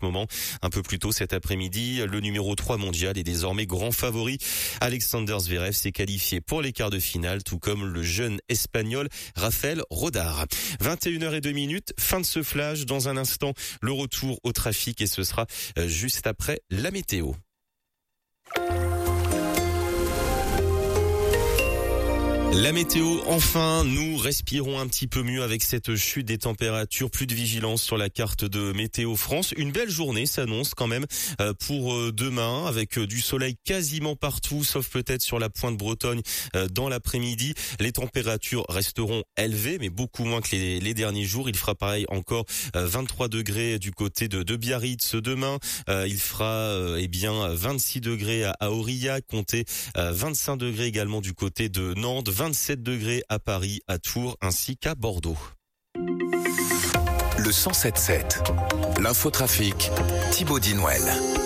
moment. Un peu plus tôt cet après-midi, le numéro 3 mondial est désormais grand favori. Alexander Zverev s'est qualifié pour les quarts de finale, tout comme le jeune espagnol Rafael Rodar. 21h02, fin de ce flash. Dans un instant, le retour au trafic et ce sera juste après la météo. La météo, enfin, nous respirons un petit peu mieux avec cette chute des températures, plus de vigilance sur la carte de Météo France. Une belle journée s'annonce quand même pour demain, avec du soleil quasiment partout, sauf peut-être sur la pointe Bretonne dans l'après-midi. Les températures resteront élevées, mais beaucoup moins que les derniers jours. Il fera pareil encore 23 degrés du côté de Biarritz demain. Il fera 26 degrés à Aurillac, comptez 25 degrés également du côté de Nantes, 27 degrés à Paris, à Tours ainsi qu'à Bordeaux. Le 107.7, l'infotrafic, Thibaut Dinouel.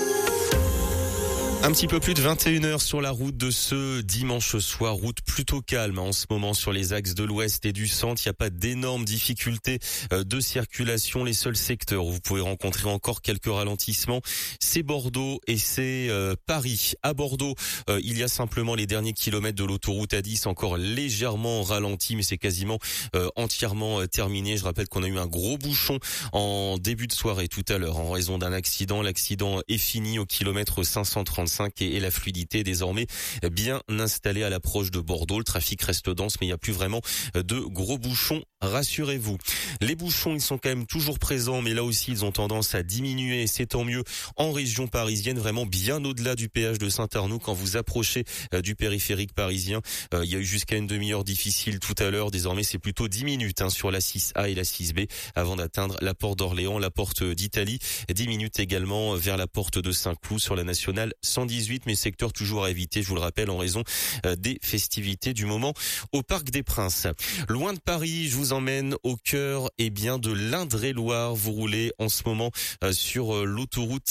Un petit peu plus de 21h sur la route de ce dimanche soir, route plutôt calme en ce moment sur les axes de l'ouest et du centre. Il n'y a pas d'énormes difficultés de circulation. Les seuls secteurs où vous pouvez rencontrer encore quelques ralentissements, c'est Bordeaux et c'est Paris. À Bordeaux, il y a simplement les derniers kilomètres de l'autoroute A10 encore légèrement ralentis, mais c'est quasiment entièrement terminé. Je rappelle qu'on a eu un gros bouchon en début de soirée tout à l'heure en raison d'un accident. L'accident est fini au kilomètre 535 et la fluidité est désormais bien installée à l'approche de Bordeaux. Le trafic reste dense, mais il n'y a plus vraiment de gros bouchons, rassurez-vous. Les bouchons, ils sont quand même toujours présents, mais là aussi, ils ont tendance à diminuer et c'est tant mieux en région parisienne, vraiment bien au-delà du péage de Saint-Arnoux. Quand vous approchez du périphérique parisien, il y a eu jusqu'à une demi-heure difficile tout à l'heure. Désormais, c'est plutôt 10 minutes sur la 6A et la 6B avant d'atteindre la porte d'Orléans, la porte d'Italie. 10 minutes également vers la porte de Saint-Cloud sur la nationale 118, mais secteur toujours à éviter, je vous le rappelle, en raison des festivités du moment au Parc des Princes. Loin de Paris, je vous emmène au cœur de l'Indre-et-Loire. Vous roulez en ce moment sur l'autoroute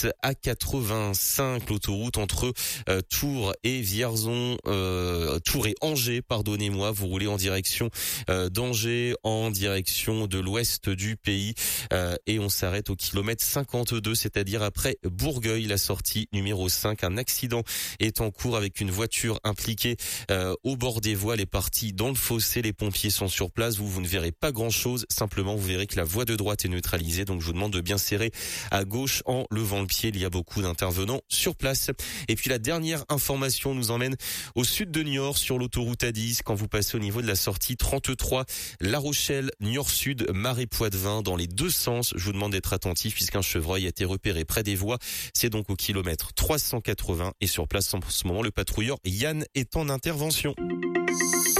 A85, l'autoroute entre Tours et Vierzon, Tours et Angers, pardonnez-moi. Vous roulez en direction d'Angers, en direction de l'ouest du pays, et on s'arrête au kilomètre 52, c'est-à-dire après Bourgueil, la sortie numéro 5. Un accident est en cours avec une voiture impliquée au bord des voies. Elle est partie dans le fossé. Les pompiers sont sur place. Vous ne verrez pas grand-chose. Simplement, vous verrez que la voie de droite est neutralisée. Donc, je vous demande de bien serrer à gauche en levant le pied. Il y a beaucoup d'intervenants sur place. Et puis, la dernière information nous emmène au sud de Niort sur l'autoroute A10. Quand vous passez au niveau de la sortie 33, La Rochelle, Niort-Sud, Marais-Poitevin, dans les deux sens. Je vous demande d'être attentif puisqu'un chevreuil a été repéré près des voies. C'est donc au kilomètre 380 et sur place en ce moment, le patrouilleur Yann est en intervention.